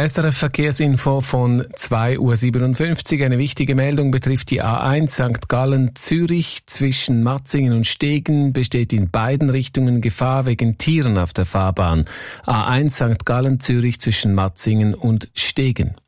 SRF Verkehrsinfo von 2:57 Uhr. Eine wichtige Meldung betrifft die A1 St. Gallen-Zürich. Zwischen Matzingen und Stegen besteht in beiden Richtungen Gefahr wegen Tieren auf der Fahrbahn. A1 St. Gallen-Zürich zwischen Matzingen und Stegen.